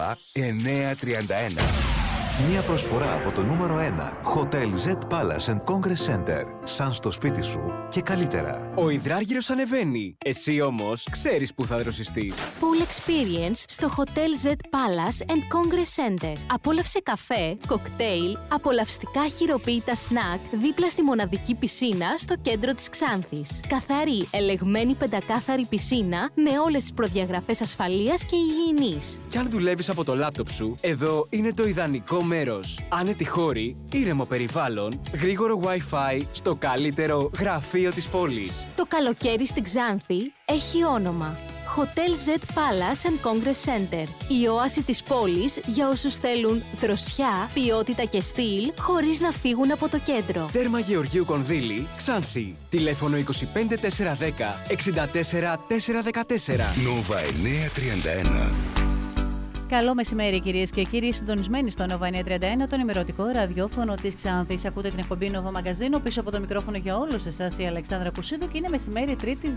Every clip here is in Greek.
931. Μια προσφορά από το νούμερο 1 Hotel Z Palace and Congress Center. Σαν στο σπίτι σου και καλύτερα. Ο υδράργυρος ανεβαίνει. Εσύ όμως ξέρεις που θα δροσιστείς. Pool Experience στο Hotel Z Palace and Congress Center. Απόλαυσε καφέ, κοκτέιλ, απολαυστικά χειροποίητα σνακ δίπλα στη μοναδική πισίνα στο κέντρο της Ξάνθης. Καθαρή, ελεγμένη πεντακάθαρη πισίνα με όλες τις προδιαγραφές ασφαλείας και υγιεινής. Κι αν δουλεύεις από το λάπτοπ σου, εδώ είναι το ιδανικό μέρος. Άνετη χώρη, ήρεμο περιβάλλον, γρήγορο Wi-Fi στο καλύτερο γραφείο της πόλης. Το καλοκαίρι στην Ξάνθη έχει όνομα. Hotel Z Palace and Congress Center. Η όαση της πόλης για όσους θέλουν δροσιά, ποιότητα και στυλ, χωρίς να φύγουν από το κέντρο. Τέρμα Γεωργίου Κονδύλη, Ξάνθη. Τηλέφωνο 25 410 64 414. Νόβα 931. Καλό μεσημέρι, κυρίες και κύριοι, συντονισμένοι στο Nova 931, το ενημερωτικό ραδιόφωνο της Ξάνθης. Ακούτε την εκπομπή Nova Μαγκαζίνο. Πίσω από το μικρόφωνο για όλους εσάς η Αλεξάνδρα Κουσίδου και είναι μεσημέρι Τρίτης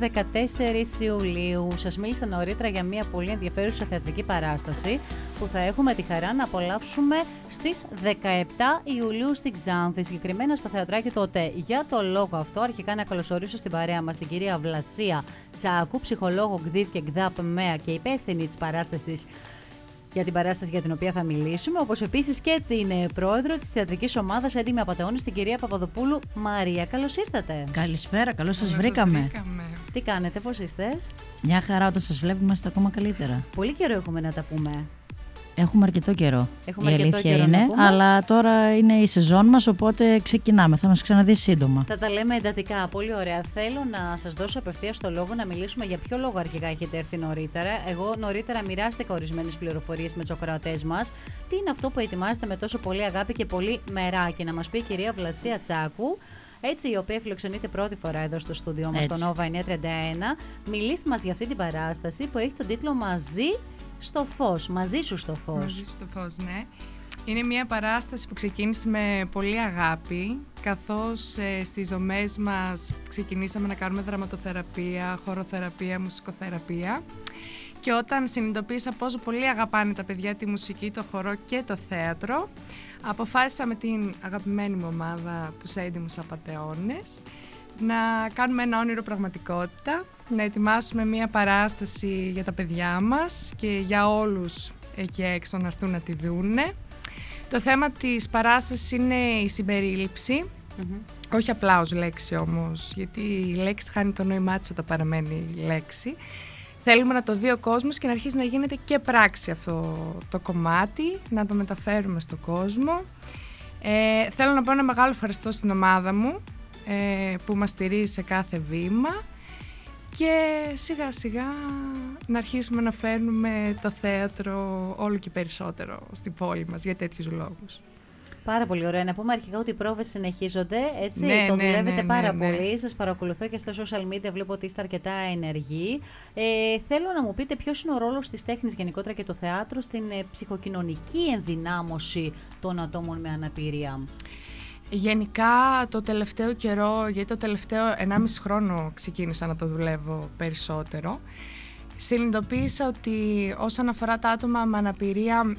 14 Ιουλίου. Σας μίλησα νωρίτερα για μια πολύ ενδιαφέρουσα θεατρική παράσταση που θα έχουμε τη χαρά να απολαύσουμε στις 17 Ιουλίου στην Ξάνθη, συγκεκριμένα στο θεατράκι του ΟΤΕ. Για το λόγο αυτό, αρχικά να καλωσορίσω στην παρέα μας την κυρία Βλασία Τσάκου, ψυχολόγο ΓΔΙΒ και ΓΔΑΠ ΜΕΑ και υπεύθυνη της παράστασης. Για την παράσταση για την οποία θα μιλήσουμε, όπως επίσης και την πρόεδρο της θεατρικής ομάδας Έντιμη Απατεώνης, την κυρία Παπαδοπούλου Μαρία. Καλώς ήρθατε. Καλησπέρα, καλώς σας βρήκαμε. Τι κάνετε, πώς είστε? Μια χαρά, όταν σας βλέπουμε είμαστε ακόμα καλύτερα. Πολύ καιρό έχουμε να τα πούμε. Έχουμε αρκετό καιρό. Έχουμε η αρκετό αλήθεια καιρό είναι, να πούμε. αλλά τώρα είναι η σεζόν μας, οπότε ξεκινάμε. Θα μας ξαναδεί σύντομα. Θα τα λέμε εντατικά. Πολύ ωραία. Θέλω να σας δώσω απευθείας το λόγο να μιλήσουμε για ποιο λόγο αρχικά έχετε έρθει νωρίτερα. Εγώ νωρίτερα μοιράστηκα ορισμένες πληροφορίες με τους ακροατές μας. Τι είναι αυτό που ετοιμάζετε με τόσο πολύ αγάπη και πολύ μεράκι? Να μας πει η κυρία Βλασία Τσάκου, έτσι, η οποία φιλοξενείται πρώτη φορά εδώ στο στούντιό μας, στο Nova 931. Μιλήστε μας για αυτή την παράσταση που έχει τον τίτλο Μαζί στο φως, μαζί σου στο φως. Μαζί στο φως, ναι. Είναι μια παράσταση που ξεκίνησε με πολύ αγάπη, καθώς στις δομές μας ξεκινήσαμε να κάνουμε δραματοθεραπεία, χοροθεραπεία, μουσικοθεραπεία. Και όταν συνειδητοποίησα πόσο πολύ αγαπάνε τα παιδιά τη μουσική, το χορό και το θέατρο, αποφάσισα με την αγαπημένη μου ομάδα, τους Έντιμους Απατεώνες, να κάνουμε ένα όνειρο πραγματικότητα, να ετοιμάσουμε μια παράσταση για τα παιδιά μας και για όλους εκεί έξω να έρθουν να τη δούνε. Το θέμα της παράστασης είναι η συμπερίληψη, όχι απλά ως λέξη όμως, γιατί η λέξη χάνει το νόημά της όταν παραμένει λέξη. Θέλουμε να το δει ο κόσμος και να αρχίσει να γίνεται και πράξη αυτό το κομμάτι, να το μεταφέρουμε στον κόσμο. Θέλω να πω ένα μεγάλο ευχαριστώ στην ομάδα μου, που μας στηρίζει σε κάθε βήμα και σιγά σιγά να αρχίσουμε να φέρνουμε το θέατρο όλο και περισσότερο στην πόλη μας για τέτοιους λόγους. Πάρα πολύ ωραία. Να πούμε αρχικά ότι οι πρόβες συνεχίζονται, έτσι, το δουλεύετε πάρα πολύ. Σας παρακολουθώ και στο social media, βλέπω ότι είστε αρκετά ενεργοί. Θέλω να μου πείτε ποιος είναι ο ρόλος της τέχνης γενικότερα και το θέατρο στην ψυχοκοινωνική ενδυνάμωση των ατόμων με αναπηρία. Γενικά το τελευταίο καιρό, γιατί το τελευταίο 1,5 χρόνο ξεκίνησα να το δουλεύω περισσότερο, συνειδητοποίησα ότι όσον αφορά τα άτομα με αναπηρία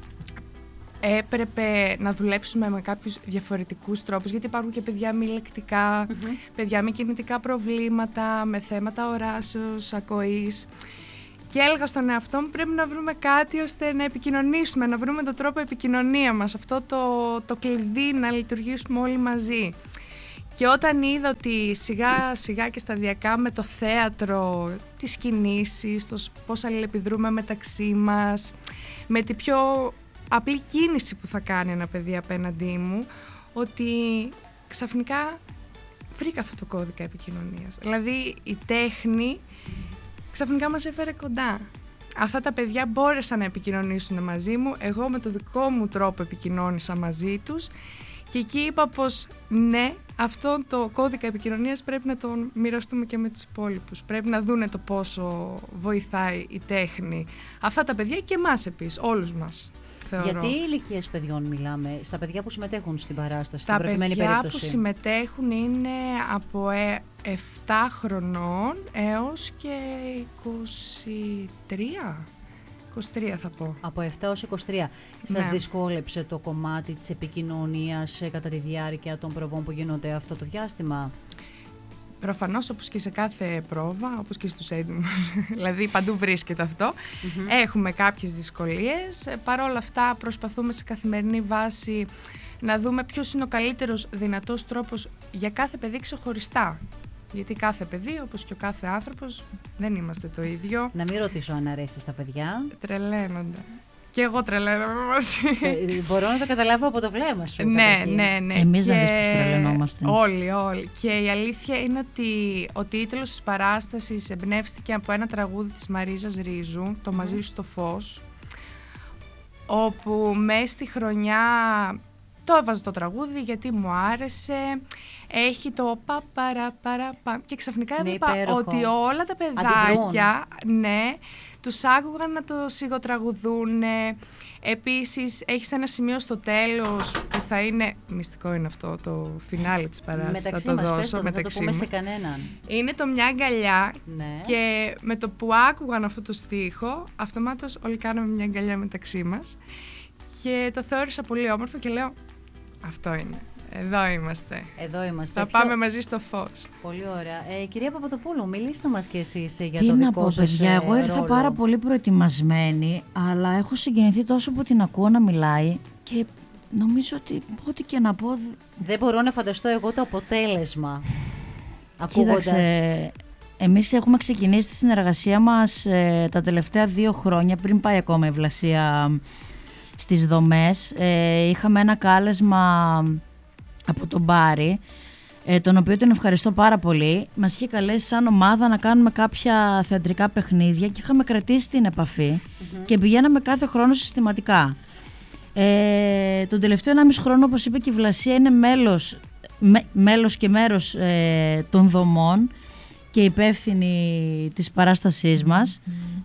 έπρεπε να δουλέψουμε με κάποιους διαφορετικούς τρόπους, γιατί υπάρχουν και παιδιά μη λεκτικά, παιδιά με κινητικά προβλήματα, με θέματα οράσεως, ακοής. Και έλεγα στον εαυτό μου πρέπει να βρούμε κάτι ώστε να επικοινωνήσουμε, να βρούμε τον τρόπο επικοινωνία μας, αυτό το κλειδί να λειτουργήσουμε όλοι μαζί. Και όταν είδα ότι σιγά σιγά και σταδιακά με το θέατρο, τις κινήσεις, το πώς αλληλεπιδρούμε μεταξύ μας, με την πιο απλή κίνηση που θα κάνει ένα παιδί απέναντί μου, ότι ξαφνικά βρήκα αυτό το κώδικα επικοινωνίας. Δηλαδή η τέχνη ξαφνικά μας έφερε κοντά. Αυτά τα παιδιά μπόρεσαν να επικοινωνήσουν μαζί μου, εγώ με το δικό μου τρόπο επικοινώνησα μαζί τους και εκεί είπα πως ναι, αυτό το κώδικα επικοινωνίας πρέπει να τον μοιραστούμε και με τους υπόλοιπους. Πρέπει να δούνε το πόσο βοηθάει η τέχνη αυτά τα παιδιά και εμάς επίσης, όλους μας. Θεωρώ. Γιατί ηλικίες παιδιών μιλάμε, στα παιδιά που συμμετέχουν στην παράσταση, τα στην προκειμένη παιδιά περίπτωση? που συμμετέχουν είναι από 7 χρονών έως και 23. 23 θα πω. Από 7 ως 23. Σας δυσκόλεψε το κομμάτι της επικοινωνίας κατά τη διάρκεια των προβών που γίνονται αυτό το διάστημα? Προφανώς, όπως και σε κάθε πρόβα, όπως και στους έντιμους, δηλαδή παντού βρίσκεται αυτό, έχουμε κάποιες δυσκολίες. Παρ' όλα αυτά προσπαθούμε σε καθημερινή βάση να δούμε ποιος είναι ο καλύτερος δυνατός τρόπος για κάθε παιδί ξεχωριστά. Γιατί κάθε παιδί, όπως και ο κάθε άνθρωπος, δεν είμαστε το ίδιο. Να μην ρωτήσω αν αρέσει στα παιδιά. Τρελαίνονται. Και εγώ τρελαίνομαι μαζί. Μπορώ να το καταλάβω από το βλέμμα σου. Ναι. Εμείς δεν δεις πως τρελαινόμαστε. Όλοι. Και η αλήθεια είναι ότι ο τίτλος της παράστασης εμπνεύστηκε από ένα τραγούδι της Μαρίζας Ρίζου, το «Μαζί σου στο φως», όπου μέσα στη χρονιά το έβαζα το τραγούδι γιατί μου άρεσε. Έχει το πα και ξαφνικά έβλεπα ότι όλα τα παιδάκια, τους άκουγαν να το σιγοτραγουδούν. Επίσης, έχεις ένα σημείο στο τέλος που θα είναι, μυστικό είναι αυτό, το φινάλε της παράστασης. Μεταξύ θα το μας, δώσω, δεν θα το πούμε σε κανέναν. Είναι το «Μια αγκαλιά», και με το που άκουγαν αυτό το στίχο, αυτομάτως όλοι κάναμε μια αγκαλιά μεταξύ μας. Και το θεώρησα πολύ όμορφο και λέω, αυτό είναι. Εδώ είμαστε. Θα πάμε μαζί στο φως. Πολύ ωραία. Κυρία Παπαδοπούλου, μιλήστε μας και εσείς για τι το να δικό πω, σας παιδιά, εγώ ήρθα ρόλο. πάρα πολύ προετοιμασμένη, αλλά έχω συγκινηθεί τόσο που την ακούω να μιλάει και νομίζω ότι ό,τι και να πω... Δεν μπορώ να φανταστώ εγώ το αποτέλεσμα. Ακούγοντας... Κοίταξε, εμείς έχουμε ξεκινήσει τη συνεργασία μας τα τελευταία 2 χρόνια, πριν πάει ακόμα η Βλασία στις δομές. Είχαμε ένα κάλεσμα από τον Μπάρη, τον οποίο τον ευχαριστώ πάρα πολύ. Μας είχε καλέσει σαν ομάδα να κάνουμε κάποια θεατρικά παιχνίδια και είχαμε κρατήσει την επαφή και πηγαίναμε κάθε χρόνο συστηματικά. Τον τελευταίο 1,5 χρόνο, όπως είπε και η Βλασία, είναι μέλος και μέρος των δομών και υπεύθυνη της παράστασής μας.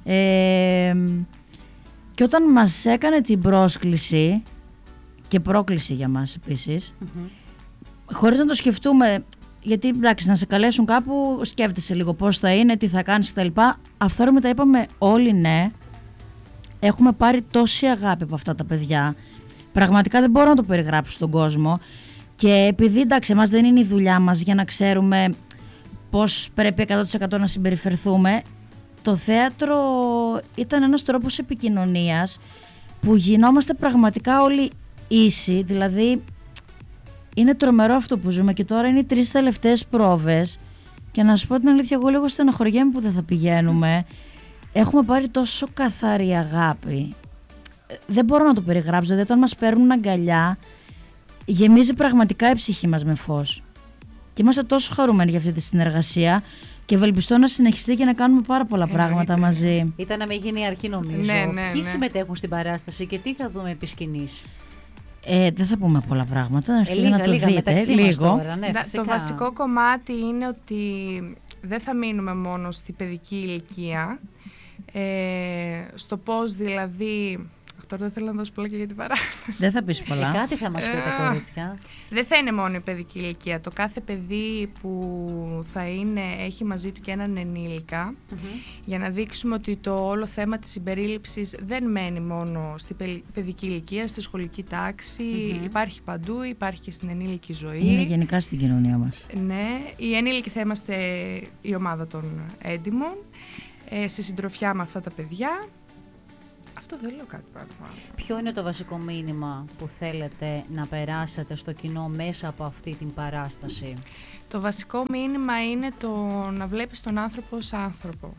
Και όταν μας έκανε την πρόσκληση και πρόκληση για μας επίσης, χωρίς να το σκεφτούμε, γιατί εντάξει, να σε καλέσουν κάπου, σκέφτεσαι λίγο πώς θα είναι, τι θα κάνεις κτλ. Αυθόρμητα είπαμε όλοι ναι. Έχουμε πάρει τόση αγάπη από αυτά τα παιδιά. Πραγματικά δεν μπορώ να το περιγράψω στον κόσμο. Και επειδή εντάξει, εμάς δεν είναι η δουλειά μας για να ξέρουμε πώς πρέπει 100% να συμπεριφερθούμε, το θέατρο ήταν ένας τρόπος επικοινωνίας που γινόμαστε πραγματικά όλοι ίσοι. Δηλαδή είναι τρομερό αυτό που ζούμε και τώρα είναι οι 3 τελευταίες πρόβες και να σου πω την αλήθεια, εγώ λίγο στεναχωριέμαι που δεν θα πηγαίνουμε. Έχουμε πάρει τόσο καθαρή αγάπη. Δεν μπορώ να το περιγράψω, δηλαδή όταν μας παίρνουν αγκαλιά γεμίζει πραγματικά η ψυχή μας με φως. Και είμαστε τόσο χαρούμενοι για αυτή τη συνεργασία και ευελπιστώ να συνεχιστεί και να κάνουμε πάρα πολλά πράγματα μαζί. Ήταν να μην γίνει η αρχή, νομίζω. Ποιοι συμμετέχουν στην παράσταση και τι θα δούμε επί σκηνής? Δεν θα πούμε πολλά πράγματα, να έρθετε να το δείτε λίγο. Τώρα, το βασικό κομμάτι είναι ότι δεν θα μείνουμε μόνο στην παιδική ηλικία, στο πώς δηλαδή... Τώρα δεν θέλω να δώσω πολλά και για την παράσταση. Δεν θα πεις πολλά. Κάτι θα μας πει τα κορίτσια. Δεν θα είναι μόνο η παιδική ηλικία. Το κάθε παιδί που θα έχει μαζί του και έναν ενήλικα, για να δείξουμε ότι το όλο θέμα της συμπερίληψης δεν μένει μόνο στην παιδική ηλικία, στη σχολική τάξη. Υπάρχει παντού, υπάρχει και στην ενήλικη ζωή. Είναι γενικά στην κοινωνία μας. Ναι, οι ενήλικοι θα είμαστε η ομάδα των έντιμων, σε συντροφιά με αυτά τα παιδιά. Αυτό δεν λέω κάτι πράγμα. Ποιο είναι το βασικό μήνυμα που θέλετε να περάσετε στο κοινό μέσα από αυτή την παράσταση? Το βασικό μήνυμα είναι το να βλέπεις τον άνθρωπο ως άνθρωπο.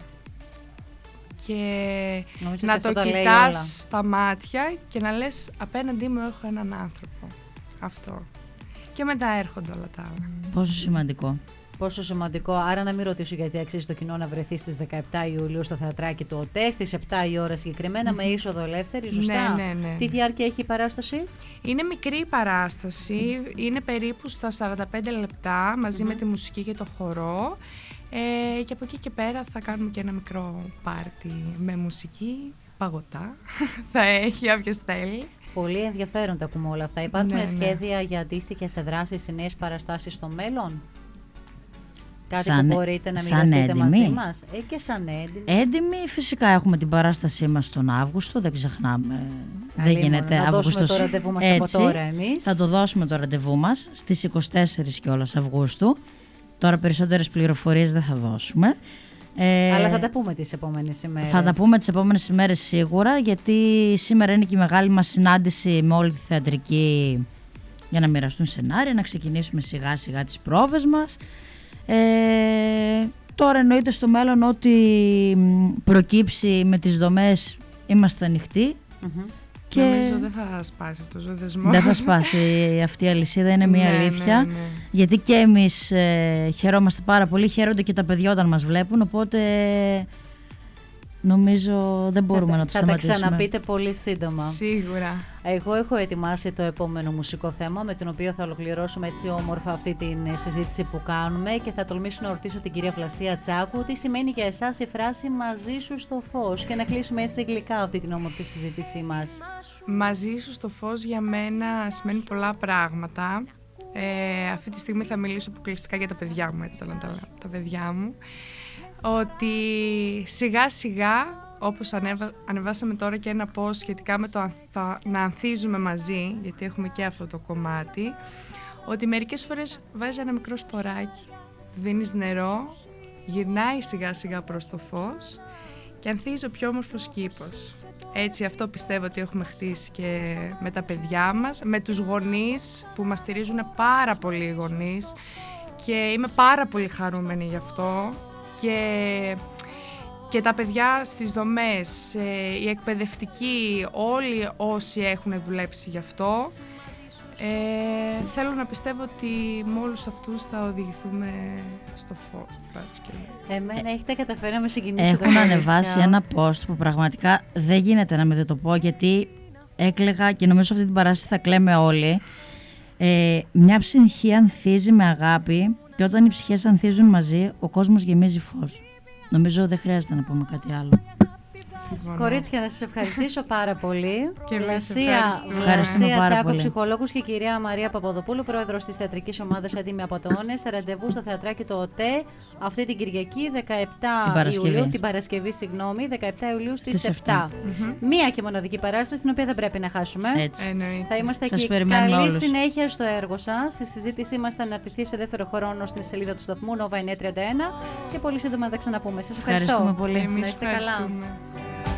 Και νομίζω να το κοιτάς στα μάτια και να λες απέναντί μου έχω έναν άνθρωπο. Αυτό. Και μετά έρχονται όλα τα άλλα. Πόσο σημαντικό. Πόσο σημαντικό. Άρα να μην ρωτήσω γιατί αξίζει το κοινό να βρεθεί στις 17 Ιουλίου στο θεατράκι του ΟΤΕ, στις 7 η ώρα συγκεκριμένα, με είσοδο ελεύθερη, σωστά? Ναι. Τι διάρκεια έχει η παράσταση? Είναι μικρή η παράσταση, είναι περίπου στα 45 λεπτά μαζί με τη μουσική και το χορό. Και από εκεί και πέρα θα κάνουμε και ένα μικρό πάρτι με μουσική, παγωτά, θα έχει όποιος θέλει. Πολύ ενδιαφέρον τα ακούμε όλα αυτά. Υπάρχουν σχέδια για αντίστοιχες δράσεις ή νέες παραστάσεις στο μέλλον? Κάτι που μπορείτε να μοιραστείτε μαζί μας? Και σαν έντιμη. Έντιμη, φυσικά έχουμε την παράστασή μας τον Αύγουστο, δεν ξεχνάμε. Δεν γίνεται να δώσουμε το ραντεβού μας από τώρα εμείς. Θα το δώσουμε το ραντεβού μας στις 24 κιόλας Αυγούστου. Τώρα περισσότερες πληροφορίες δεν θα δώσουμε. Αλλά θα τα πούμε τις επόμενες ημέρες. Θα τα πούμε τις επόμενες ημέρες σίγουρα, γιατί σήμερα είναι και η μεγάλη μας συνάντηση με όλη τη θεατρική για να μοιραστούν σενάρια, να ξεκινήσουμε σιγά σιγά τις πρόβες μας. Τώρα εννοείται στο μέλλον ότι προκύψει με τις δομές είμαστε ανοιχτοί. Και νομίζω δεν θα σπάσει αυτός ο δεσμός. Δεν θα σπάσει αυτή η αλυσίδα, είναι μια αλήθεια. Ναι. Γιατί και εμείς χαιρόμαστε πάρα πολύ, χαίρονται και τα παιδιά όταν μας βλέπουν, οπότε νομίζω δεν μπορούμε να το σταματήσουμε. Θα τα ξαναπείτε πολύ σύντομα. Σίγουρα. Εγώ έχω ετοιμάσει το επόμενο μουσικό θέμα, με το οποίο θα ολοκληρώσουμε έτσι όμορφα αυτή την συζήτηση που κάνουμε, και θα τολμήσω να ρωτήσω την κυρία Βλασία Τσάκου τι σημαίνει για εσάς η φράση «μαζί σου στο φως», και να κλείσουμε έτσι γλυκά αυτή την όμορφη συζήτησή μας. Μαζί σου στο φως για μένα σημαίνει πολλά πράγματα. Αυτή τη στιγμή θα μιλήσω αποκλειστικά για τα παιδιά μου, έτσι θα τα παιδιά μου. Ότι σιγά σιγά, όπως ανεβάσαμε τώρα και ένα post σχετικά με το να ανθίζουμε μαζί, γιατί έχουμε και αυτό το κομμάτι, ότι μερικές φορές βάζεις ένα μικρό σποράκι, δίνεις νερό, γυρνάει σιγά σιγά προς το φως και ανθίζει ο πιο όμορφος κήπος. Έτσι, αυτό πιστεύω ότι έχουμε χτίσει και με τα παιδιά μας, με τους γονείς που μας στηρίζουν πάρα πολύ οι γονείς, και είμαι πάρα πολύ χαρούμενη γι' αυτό. Και τα παιδιά στις δομές, οι εκπαιδευτικοί, όλοι όσοι έχουν δουλέψει γι' αυτό, θέλω να πιστεύω ότι με όλους αυτούς θα οδηγηθούμε στο φως την Παρασκευή. Εμένα έχετε καταφέρει να με συγκινήσετε. Έχουν ανεβάσει ένα post που πραγματικά δεν γίνεται να μην δεν το πω, γιατί έκλαιγα και νομίζω αυτή την παράσταση θα κλαίμε όλοι. Μια ψυχή ανθίζει με αγάπη, και όταν οι ψυχές ανθίζουν μαζί, ο κόσμος γεμίζει φως. Νομίζω δεν χρειάζεται να πούμε κάτι άλλο. Κορίτσια, να σας ευχαριστήσω πάρα πολύ. Και Ευχαριστούμε πάρα Τσάκο, πολύ. ψυχολόγος, και η κυρία Μαρία Παπαδοπούλου, πρόεδρος της θεατρικής ομάδας Έτοιμοι από το Όνες. Ραντεβού στο θεατράκι το ΟΤΕ αυτή την Κυριακή 17 Ιουλίου, την Παρασκευή, 17 Ιουλίου στις 7. Μία και μοναδική παράσταση, την οποία δεν πρέπει να χάσουμε. Έτσι. Θα είμαστε σας εκεί. Καλή όλους. συνέχεια στο έργο σας. Η συζήτησή μας θα αναρτηθεί σε δεύτερο χρόνο στην σελίδα του σταθμού Nova 931, και πολύ σύντομα θα τα ξαναπούμε. Σας ευχαριστώ. Ευχαριστούμε πολύ. Εμείς να είστε καλά. ευχαριστούμε.